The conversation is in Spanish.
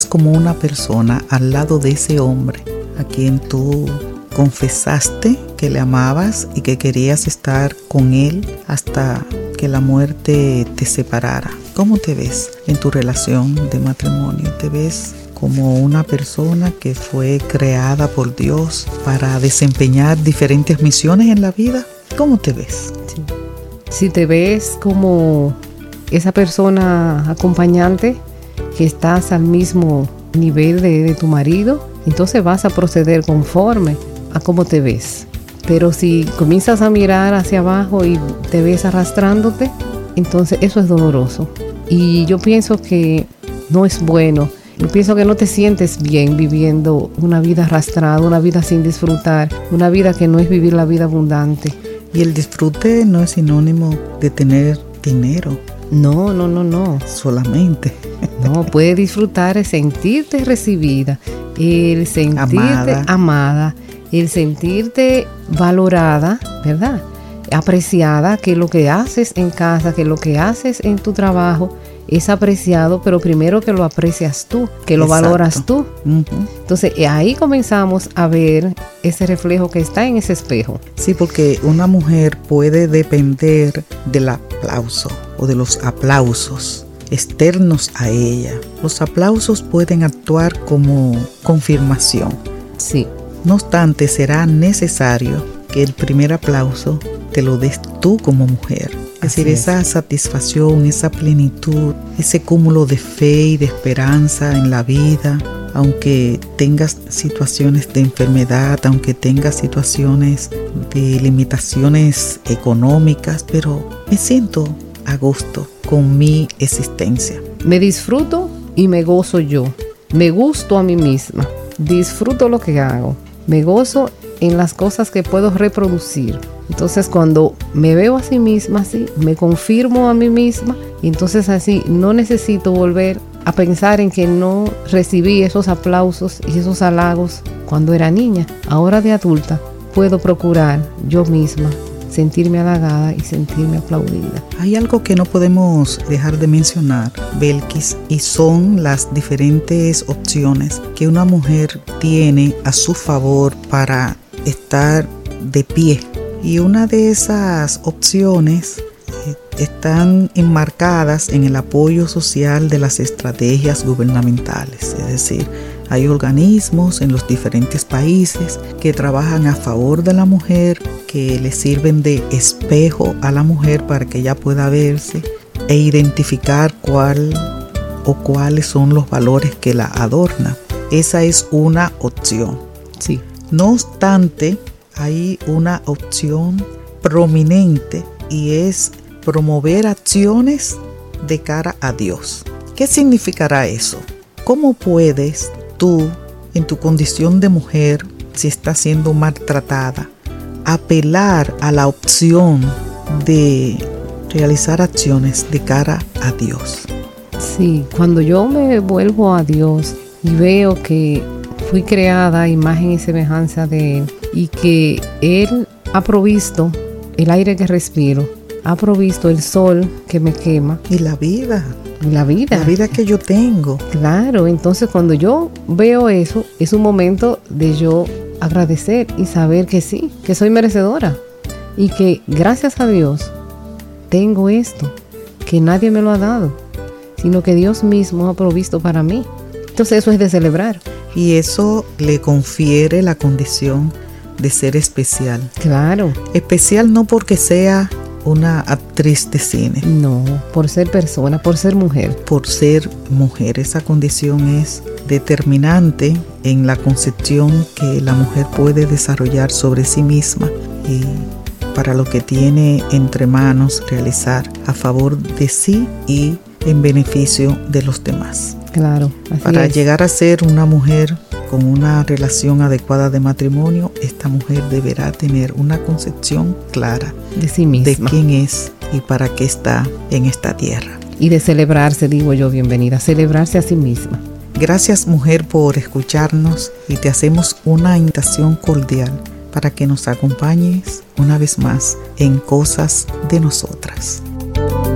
como una persona al lado de ese hombre a quien tú confesaste que le amabas y que querías estar con él hasta que la muerte te separara? ¿Cómo te ves en tu relación de matrimonio? ¿Te ves como una persona que fue creada por Dios para desempeñar diferentes misiones en la vida? ¿Cómo te ves? Sí. Si te ves como esa persona acompañante que estás al mismo nivel de tu marido, entonces vas a proceder conforme a cómo te ves. Pero si comienzas a mirar hacia abajo y te ves arrastrándote, entonces eso es doloroso. Y yo pienso que no es bueno. Yo pienso que no te sientes bien viviendo una vida arrastrada, una vida sin disfrutar, una vida que no es vivir la vida abundante. Y el disfrute no es sinónimo de tener dinero. No. Solamente. No, puedes disfrutar el sentirte recibida, el sentirte amada, el sentirte valorada, ¿verdad? Apreciada, que lo que haces en casa, que lo que haces en tu trabajo es apreciado, pero primero que lo aprecias tú, que lo valoras tú. Uh-huh. Entonces ahí comenzamos a ver ese reflejo que está en ese espejo. Sí, porque una mujer puede depender del aplauso o de los aplausos externos a ella. Los aplausos pueden actuar como confirmación. Sí. No obstante, será necesario que el primer aplauso te lo des tú como mujer. Es decir, esa satisfacción, esa plenitud, ese cúmulo de fe y de esperanza en la vida, aunque tengas situaciones de enfermedad, aunque tengas situaciones de limitaciones económicas, pero me siento a gusto con mi existencia. Me disfruto y me gozo yo. Me gusto a mí misma. Disfruto lo que hago. Me gozo en las cosas que puedo reproducir. Entonces cuando me veo a sí misma así, me confirmo a mí misma, y entonces así no necesito volver a pensar en que no recibí esos aplausos y esos halagos cuando era niña. Ahora de adulta puedo procurar yo misma sentirme halagada y sentirme aplaudida. Hay algo que no podemos dejar de mencionar, Belkis, y son las diferentes opciones que una mujer tiene a su favor para estar de pie. Y una de esas opciones están enmarcadas en el apoyo social de las estrategias gubernamentales. Es decir, hay organismos en los diferentes países que trabajan a favor de la mujer, que le sirven de espejo a la mujer para que ella pueda verse e identificar cuáles son los valores que la adornan. Esa es una opción. Sí. No obstante, hay una opción prominente y es promover acciones de cara a Dios. ¿Qué significará eso? ¿Cómo puedes tú, en tu condición de mujer, si estás siendo maltratada, apelar a la opción de realizar acciones de cara a Dios? Sí, cuando yo me vuelvo a Dios y veo que fui creada a imagen y semejanza de Él y que Él ha provisto el aire que respiro, ha provisto el sol que me quema. Y la vida. La vida que yo tengo. Claro, entonces cuando yo veo eso, es un momento de yo agradecer y saber que sí, que soy merecedora y que gracias a Dios tengo esto, que nadie me lo ha dado, sino que Dios mismo ha provisto para mí. Entonces eso es de celebrar. Y eso le confiere la condición de ser especial. Claro. Especial no porque sea una actriz de cine. No, por ser persona, por ser mujer. Por ser mujer. Esa condición es determinante en la concepción que la mujer puede desarrollar sobre sí misma y para lo que tiene entre manos realizar a favor de sí y en beneficio de los demás. Claro, así para es. Llegar a ser una mujer con una relación adecuada de matrimonio, esta mujer deberá tener una concepción clara de sí misma, de quién es y para qué está en esta tierra. Y de celebrarse, digo yo, bienvenida, celebrarse a sí misma. Gracias, mujer, por escucharnos y te hacemos una invitación cordial para que nos acompañes una vez más en Cosas de Nosotras.